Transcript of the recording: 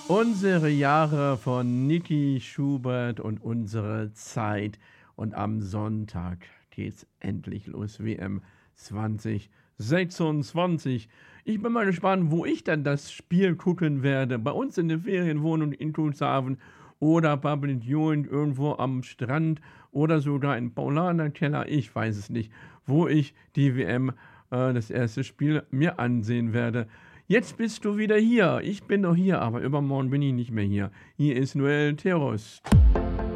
Unsere Jahre von Niki Schubert und unsere Zeit. Und am Sonntag geht's endlich los. WM 2026. Ich bin mal gespannt, wo ich dann das Spiel gucken werde. Bei uns in der Ferienwohnung in Cuxhaven oder bei Pension irgendwo am Strand oder sogar in Paulanerkeller. Ich weiß es nicht, wo ich die WM, das erste Spiel, mir ansehen werde. Jetzt bist du wieder hier. Ich bin noch hier, aber übermorgen bin ich nicht mehr hier. Hier ist Noel Terrost.